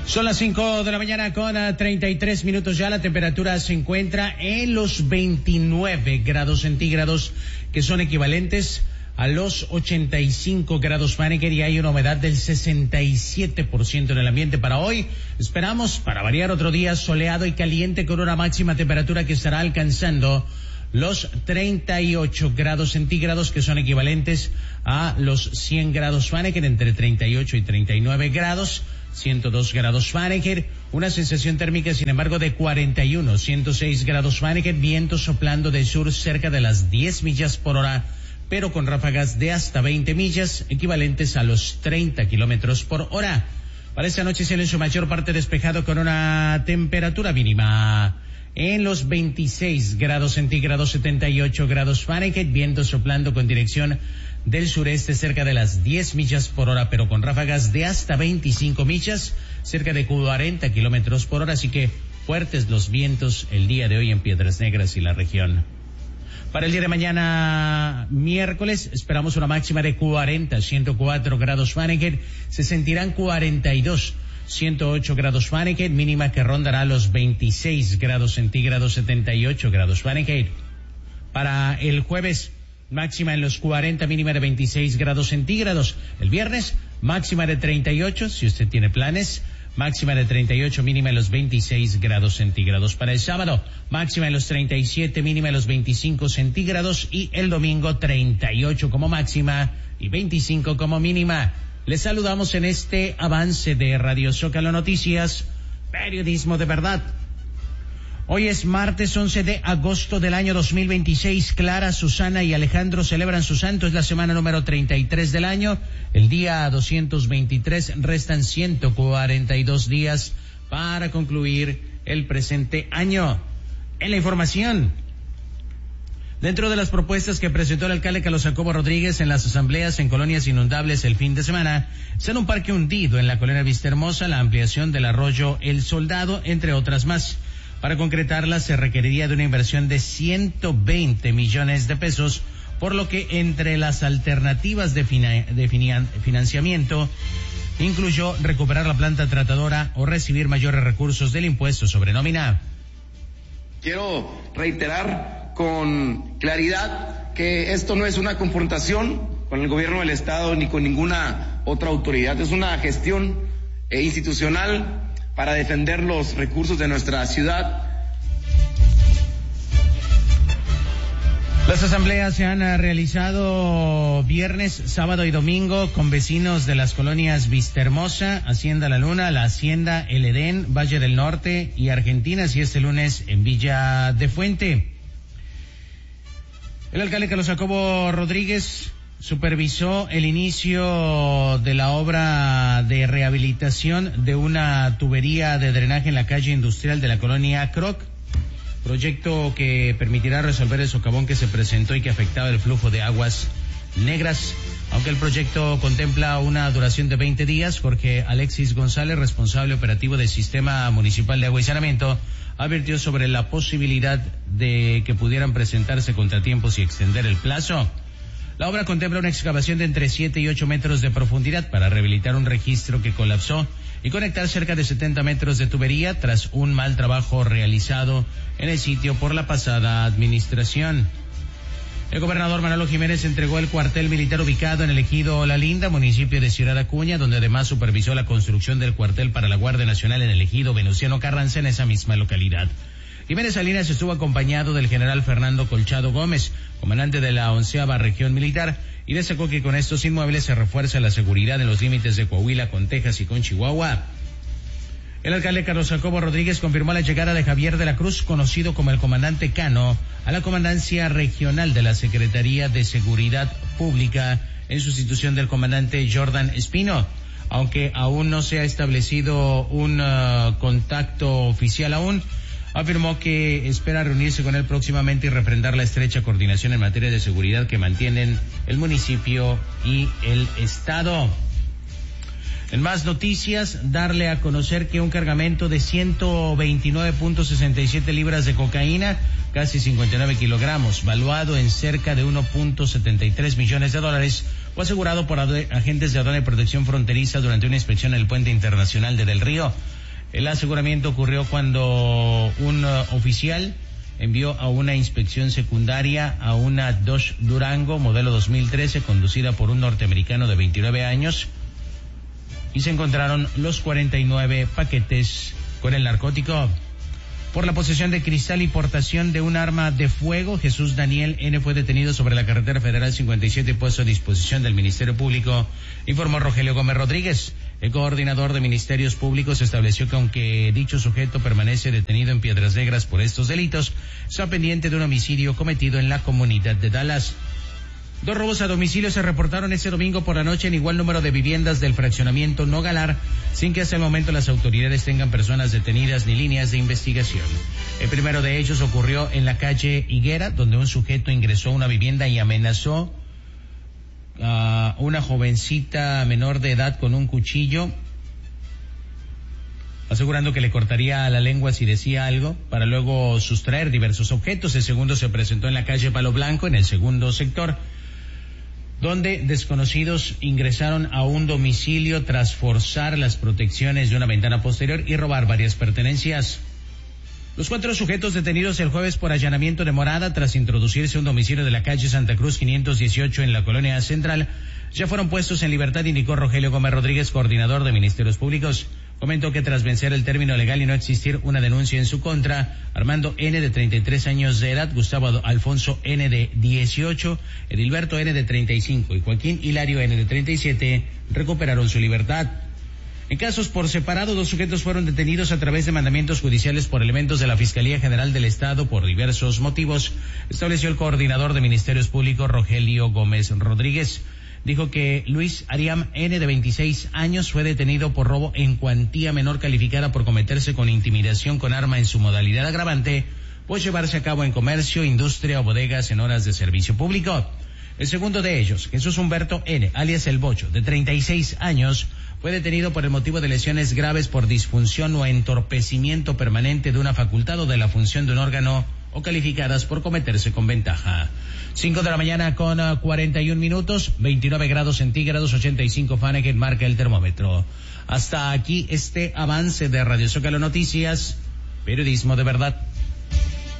Son las 5 de la mañana con 33 minutos ya. La temperatura se encuentra en los 29 grados centígrados, que son equivalentes a los 85 grados Fahrenheit, y hay una humedad del 67% en el ambiente para hoy. Esperamos, para variar, otro día soleado y caliente con una máxima temperatura que estará alcanzando los 38 grados centígrados, que son equivalentes a los 100 grados Fahrenheit, entre 38 y 39 grados. 102 grados Fahrenheit, una sensación térmica sin embargo de 41, 106 grados Fahrenheit, viento soplando del sur cerca de las 10 millas por hora, pero con ráfagas de hasta 20 millas, equivalentes a los 30 kilómetros por hora. Para esta noche cielo en su mayor parte despejado con una temperatura mínima en los 26 grados centígrados, 78 grados Fahrenheit, viento soplando con dirección del sureste cerca de las 10 millas por hora, pero con ráfagas de hasta 25 millas, cerca de 40 kilómetros por hora, así que fuertes los vientos el día de hoy en Piedras Negras y la región. Para el día de mañana, miércoles, esperamos una máxima de 40, 104 grados Fahrenheit, se sentirán 42, 108 grados Fahrenheit, mínima que rondará los 26 grados centígrados, 78 grados Fahrenheit. Para el jueves, máxima en los 40, mínima de 26 grados centígrados. El viernes, máxima de 38, si usted tiene planes, máxima de 38, mínima en los 26 grados centígrados. Para el sábado, máxima en los 37, mínima en los 25 centígrados, y el domingo 38 como máxima y 25 como mínima. Les saludamos en este avance de Radio Zócalo Noticias, periodismo de verdad. Hoy es martes 11 de agosto del año 2026. Clara, Susana y Alejandro celebran su santo. Es la semana número 33 del año. El día 223. Restan 142 días para concluir el presente año. En la información, dentro de las propuestas que presentó el alcalde Carlos Jacobo Rodríguez en las asambleas en colonias inundables el fin de semana, será un parque hundido en la colonia Vistahermosa, la ampliación del arroyo El Soldado, entre otras más. Para concretarla se requeriría de una inversión de 120 millones de pesos, por lo que entre las alternativas de financiamiento incluyó recuperar la planta tratadora o recibir mayores recursos del impuesto sobre nómina. Quiero reiterar con claridad que esto no es una confrontación con el gobierno del Estado ni con ninguna otra autoridad, es una gestión institucional para defender los recursos de nuestra ciudad. Las asambleas se han realizado viernes, sábado y domingo con vecinos de las colonias Vistahermosa, Hacienda La Luna, La Hacienda, El Edén, Valle del Norte y Argentinas, y este lunes en Villa de Fuente. El alcalde Carlos Jacobo Rodríguez supervisó el inicio de la obra de rehabilitación de una tubería de drenaje en la calle industrial de la colonia Croc, proyecto que permitirá resolver el socavón que se presentó y que afectaba el flujo de aguas negras. Aunque el proyecto contempla una duración de 20 días, Jorge Alexis González, responsable operativo del Sistema Municipal de Agua y Saneamiento, advirtió sobre la posibilidad de que pudieran presentarse contratiempos y extender el plazo. La obra contempla una excavación de entre 7 y 8 metros de profundidad para rehabilitar un registro que colapsó y conectar cerca de 70 metros de tubería tras un mal trabajo realizado en el sitio por la pasada administración. El gobernador Manolo Jiménez entregó el cuartel militar ubicado en el ejido La Linda, municipio de Ciudad Acuña, donde además supervisó la construcción del cuartel para la Guardia Nacional en el ejido Venustiano Carranza, en esa misma localidad. Jiménez Salinas estuvo acompañado del general Fernando Colchado Gómez, comandante de la 11ª Región Militar, y destacó que con estos inmuebles se refuerza la seguridad en los límites de Coahuila con Texas y con Chihuahua. El alcalde Carlos Jacobo Rodríguez confirmó la llegada de Javier de la Cruz, conocido como el comandante Cano, a la comandancia regional de la Secretaría de Seguridad Pública en sustitución del comandante Jordan Espino. Aunque aún no se ha establecido un contacto oficial aún, afirmó que espera reunirse con él próximamente y refrendar la estrecha coordinación en materia de seguridad que mantienen el municipio y el estado. En más noticias, darle a conocer que un cargamento de 129.67 libras de cocaína, casi 59 kilogramos, valuado en cerca de 1.73 millones de dólares, fue asegurado por agentes de aduana y protección fronteriza durante una inspección en el puente internacional de Del Río. El aseguramiento ocurrió cuando un oficial envió a una inspección secundaria a una Dodge Durango modelo 2013 conducida por un norteamericano de 29 años y se encontraron los 49 paquetes con el narcótico. Por la posesión de cristal y portación de un arma de fuego, Jesús Daniel N. fue detenido sobre la carretera federal 57 y puesto a disposición del Ministerio Público, informó Rogelio Gómez Rodríguez. El coordinador de Ministerios Públicos estableció que aunque dicho sujeto permanece detenido en Piedras Negras por estos delitos, está pendiente de un homicidio cometido en la comunidad de Dallas. 2 robos a domicilio se reportaron ese domingo por la noche en igual número de viviendas del fraccionamiento Nogalar, sin que hasta el momento las autoridades tengan personas detenidas ni líneas de investigación. El primero de ellos ocurrió en la calle Higuera, donde un sujeto ingresó a una vivienda y amenazó a una jovencita menor de edad con un cuchillo, asegurando que le cortaría la lengua si decía algo, para luego sustraer diversos objetos. El segundo se presentó en la calle Palo Blanco, en el segundo sector, donde desconocidos ingresaron a un domicilio tras forzar las protecciones de una ventana posterior y robar varias pertenencias. Los 4 sujetos detenidos el jueves por allanamiento de morada tras introducirse a un domicilio de la calle Santa Cruz 518 en la colonia Central ya fueron puestos en libertad, indicó Rogelio Gómez Rodríguez, coordinador de Ministerios Públicos. Comentó que tras vencer el término legal y no existir una denuncia en su contra, Armando N. de 33 años de edad, Gustavo Alfonso N. de 18, Edilberto N. de 35 y Joaquín Hilario N. de 37 recuperaron su libertad. En casos por separado, 2 sujetos fueron detenidos a través de mandamientos judiciales por elementos de la Fiscalía General del Estado por diversos motivos, estableció el coordinador de Ministerios Públicos, Rogelio Gómez Rodríguez. Dijo que Luis Ariam N. de 26 años fue detenido por robo en cuantía menor calificada por cometerse con intimidación con arma en su modalidad agravante, pues llevarse a cabo en comercio, industria o bodegas en horas de servicio público. El segundo de ellos, Jesús Humberto N., alias El Bocho, de 36 años, fue detenido por el motivo de lesiones graves por disfunción o entorpecimiento permanente de una facultad o de la función de un órgano o calificadas por cometerse con ventaja. 5 de la mañana con 41 minutos, 29 grados centígrados, 85 Fahrenheit marca el termómetro. Hasta aquí este avance de Radio Zócalo Noticias, periodismo de verdad.